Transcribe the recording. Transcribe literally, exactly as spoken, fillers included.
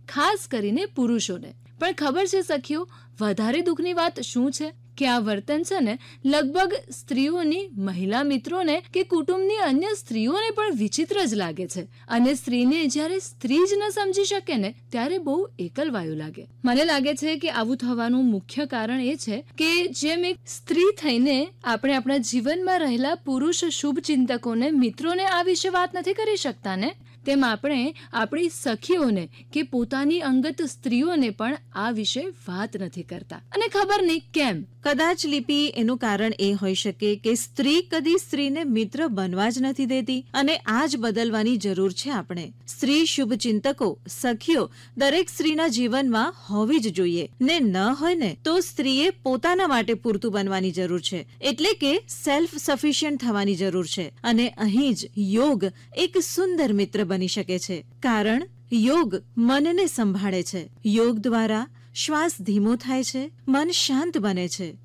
ખાસ કરીને પુરુષોને. પણ ખબર છે સખીઓ, વધારે દુઃખની વાત શું છે કે આ વર્તન છે ને લગભગ સ્ત્રીઓની મહિલા મિત્રોને કે કુટુંબની અન્ય સ્ત્રીઓને પણ વિચિત્ર જ લાગે છે. અને સ્ત્રીને જ્યારે સ્ત્રી જ ન સમજી શકે ને ત્યારે બહુ એકલવાયું લાગે. મને લાગે છે કે આવું થવાનું મુખ્ય કારણ એ છે કે જેમ એક સ્ત્રી થઈને આપણે આપણા જીવનમાં રહેલા પુરુષ શુભચિંતકોને, મિત્રોને આ વિશે વાત નથી કરી શકતા ને, તેમ આપણે આપણી સખીઓને કે પોતાની અંગત સ્ત્રીઓને પણ આ વિશે વાત નથી કરતા. અને ખબર નહીં કેમ. કદાચ લિપિ એનું કારણ એ હોઈ શકે કે સ્ત્રી કદી સ્ત્રીને મિત્ર બનવા જ નથી દેતી અને આ જ બદલવાની જરૂર છે આપણે. સ્ત્રી શુભચિંતકો, સખીઓ દરેક સ્ત્રીના જીવનમાં હોવી જ જોઈએ ને ન હોય ને તો સ્ત્રીએ પોતાના માટે પૂરતું બનવાની જરૂર છે. એટલે કે સેલ્ફ સફિશિયન્ટ થવાની જરૂર છે. અને અહીં જ યોગ એક સુંદર મિત્ર બની શકે છે. કારણ યોગ મનને સંભાળે છે. યોગ દ્વારા શ્વાસ ધીમો થાય છે, મન શાંત બને છે.